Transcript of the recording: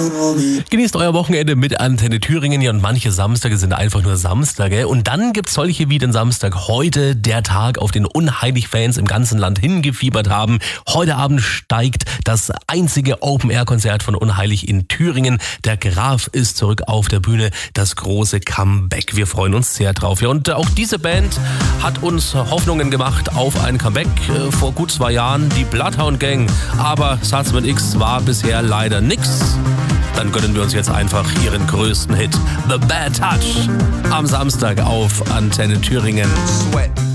Genießt euer Wochenende mit Antenne Thüringen. Ja, und manche Samstage sind einfach nur Samstage. Und dann gibt's solche wie den Samstag heute, der Tag, auf den Unheilig-Fans im ganzen Land hingefiebert haben. Heute Abend steigt das einzige Open-Air-Konzert von Unheilig in Thüringen. Der Graf ist zurück auf der Bühne. Das große Comeback. Wir freuen uns sehr drauf. Ja, und auch diese Band hat uns Hoffnungen gemacht auf ein Comeback vor gut 2 Jahren. Die Bloodhound Gang. Aber Satz mit X war bisher leider nix. Dann gönnen wir uns jetzt einfach ihren größten Hit, The Bad Touch, am Samstag auf Antenne Thüringen.